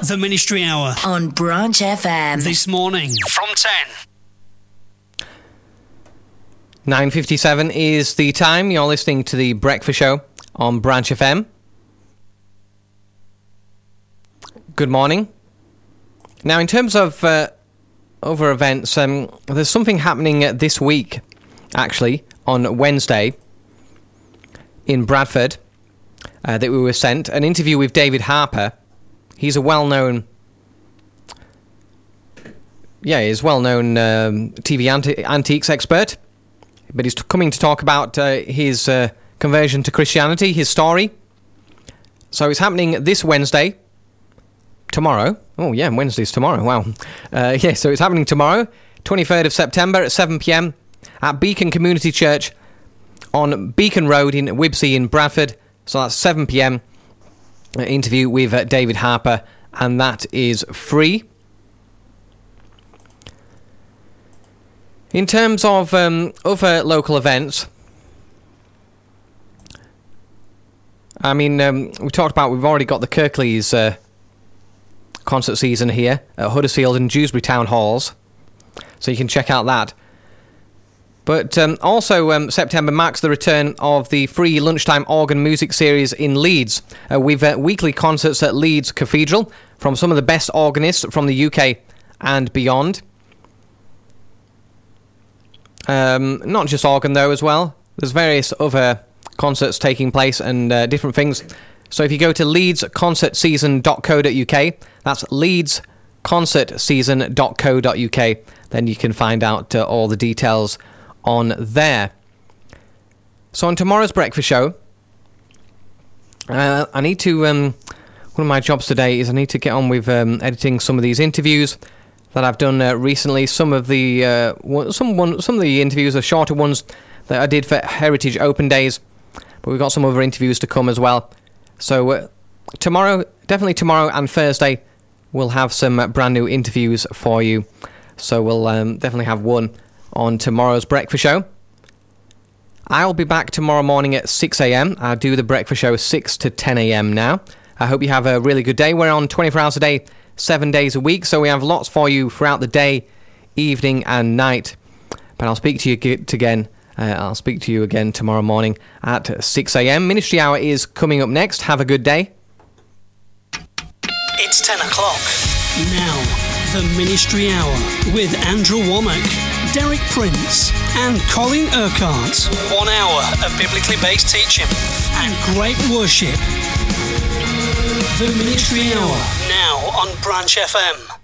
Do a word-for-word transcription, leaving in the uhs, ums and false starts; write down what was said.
The Ministry Hour on Branch F M. This morning from ten. nine fifty-seven is the time. You're listening to the Breakfast Show on Branch F M. Good morning. Now, in terms of uh, other events, um, there's something happening uh, this week, actually, on Wednesday in Bradford uh, that we were sent. An interview with David Harper. He's a well-known, yeah, he's a well-known um, T V anti- antiques expert. But he's t- coming to talk about uh, his uh, conversion to Christianity, his story. So it's happening this Wednesday. Tomorrow. Oh, yeah, Wednesday's tomorrow. Wow. Uh, yeah, so it's happening tomorrow, twenty-third of September at seven p.m. at Beacon Community Church on Beacon Road in Wibsey in Bradford. So that's seven p.m. Uh, interview with uh, David Harper, and that is free. In terms of um, other local events, I mean, um, we talked about, we've already got the Kirklees uh, concert season here at Huddersfield and Dewsbury Town Halls, so you can check out that. But um, also, um, September marks the return of the free lunchtime organ music series in Leeds, uh, with uh, weekly concerts at Leeds Cathedral from some of the best organists from the U K and beyond. Um, not just organ, though, as well. There's various other concerts taking place and uh, different things. So if you go to leeds concert season dot co dot uk, that's leeds concert season dot co dot uk, then you can find out uh, all the details on there. So on tomorrow's breakfast show, uh, I need to, um, one of my jobs today is I need to get on with um, editing some of these interviews that I've done uh, recently. Some of the uh, one, some one, some of the interviews are shorter ones that I did for Heritage Open Days, but we've got some other interviews to come as well. So uh, tomorrow, definitely tomorrow and Thursday, we'll have some uh, brand new interviews for you. So we'll um, definitely have one on tomorrow's breakfast show. I'll be back tomorrow morning at six a.m. I'll do the breakfast show six to ten a.m. now. I hope you have a really good day. We're on twenty-four hours a day, seven days a week, so we have lots for you throughout the day, evening and night. But I'll speak to you g- again. Uh, I'll speak to you again tomorrow morning at six a.m. Ministry Hour is coming up next. Have a good day. It's ten o'clock. Now, the Ministry Hour with Andrew Womack, Derek Prince and Colin Urquhart. One hour of biblically based teaching and great worship. The Ministry Hour, now on Branch F M.